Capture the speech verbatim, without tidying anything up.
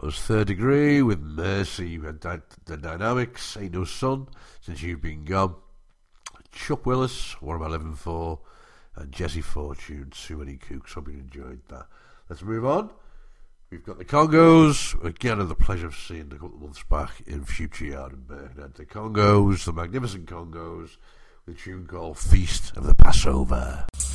as Third Degree with Mercy. We had Dy- the Dynamics, Ain't No Sun, Since You've Been Gone. Chuck Willis, What Am I Living For? And Jesse Fortune, Too Many Kooks. Hope you enjoyed that. Let's move on. We've got the Congos. Again, I had the pleasure of seeing a couple of months back in Future Yard in Birkenhead. The Congos, the Magnificent Congos, with a tune called Feast of the Passover.